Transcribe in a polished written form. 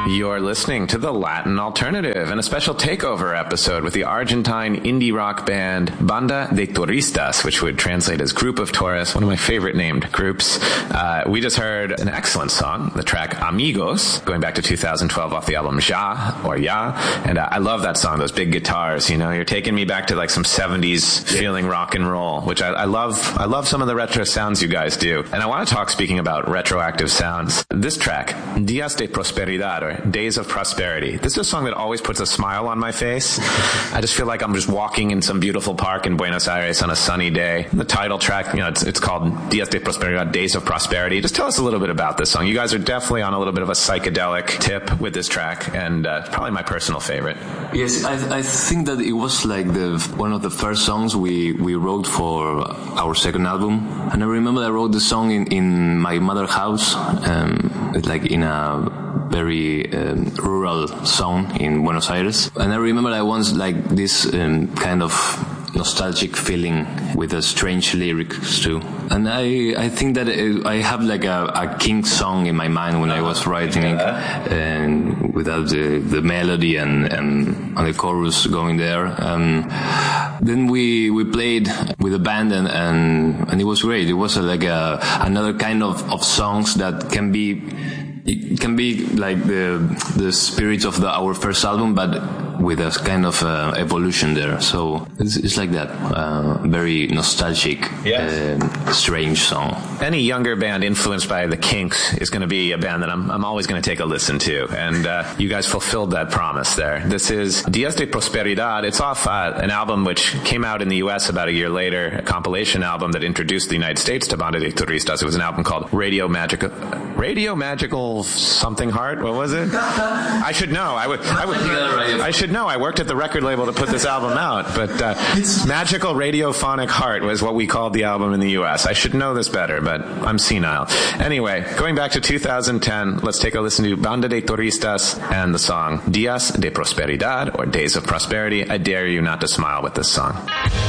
You're listening to the Latin Alternative and a special takeover episode with the Argentine indie rock band Banda de Turistas, which would translate as Group of Tourists, one of my favorite named groups. We just heard an excellent song, the track Amigos, going back to 2012 off the album Ja, and I love that song, those big guitars, you know, you're taking me back to like some 70s feeling rock and roll, which I love some of the retro sounds you guys do. And I want to talk, speaking about retroactive sounds, this track, Días de Prosperidad, or Days of Prosperity. This is a song that always puts a smile on my face. I just feel like I'm just walking in some beautiful park in Buenos Aires on a sunny day. The title track, you know, it's called Días de Prosperidad, Days of Prosperity. Just tell us a little bit about this song. You guys are definitely on a little bit of a psychedelic tip with this track, and probably my personal favorite. Yes, I think that it was like one of the first songs we wrote for our second album. And I remember I wrote the song in my mother's house, like in a very rural zone in Buenos Aires. And I remember I once like this kind of nostalgic feeling with a strange lyrics too. And I think that I have like a King song in my mind when I was writing it, and without the melody and the chorus going there. Then we played with a band and it was great. It was like another kind of songs that can be like the spirit of our first album, but with a kind of evolution there. So it's like that, very nostalgic, strange song. Any younger band influenced by the Kinks is going to be a band that I'm always going to take a listen to, and you guys fulfilled that promise there. This is Días de Prosperidad. It's off an album which came out in the U.S. about a year later, a compilation album that introduced the United States to Banda de Turistas. It was an album called Radio Magical something Heart. What was it? I should know. I should know. I worked at the record label to put this album out, but Magical Radiophonic Heart was what we called the album in the U.S. I should know this better, but I'm senile. Anyway, going back to 2010, let's take a listen to Banda de Turistas and the song Días de Prosperidad, or Days of Prosperity. I dare you not to smile with this song.